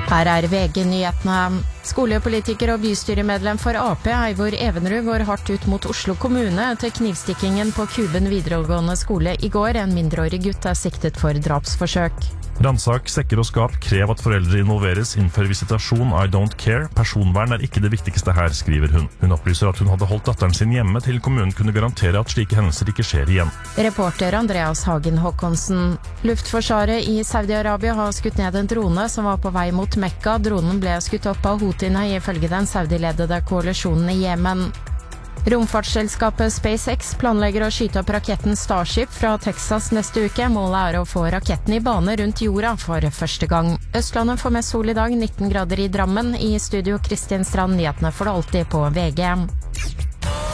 Her VG-nyhetene. Skolepolitiker og bystyremedlem for AP, Eivor Evenrud, går hardt ut mot Oslo kommune etter knivstikkingen på Kuben videregående skole I går. En mindreårig gutt siktet for drapsforsøk. Ransak, sekker og skap, krev at foreldre involveres innenfor visitasjon I don't care. Personvern ikke det viktigste her, skriver hun. Hun opplyser at hun hadde holdt datteren sin hjemme til kommunen kunne garantere at slike hendelser ikke skjer igjen. Reporter Andreas Hagen Håkonsen. Luftforsvaret I Saudi-Arabia har skutt ned en drone som var på vei mot Mekka. Dronen ble skutt opp av Houthine ifølge den Saudi-ledede koalisjonen I Jemen. Romfartsselskapet SpaceX planlegger å skyte opp raketten Starship fra Texas neste uke. Målet å få raketten I bane rundt jorda for første gang. Østlandet får mest sol I dag, 19 grader I Drammen. I studio Kristin Strand, nyhetene får det alltid på VG.